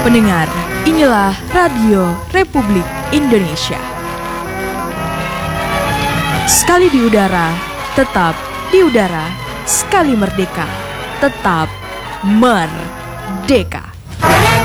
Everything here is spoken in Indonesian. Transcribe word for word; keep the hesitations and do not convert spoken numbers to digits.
Pendengar, inilah Radio Republik Indonesia. Sekali di udara, tetap di udara. Sekali merdeka, tetap merdeka.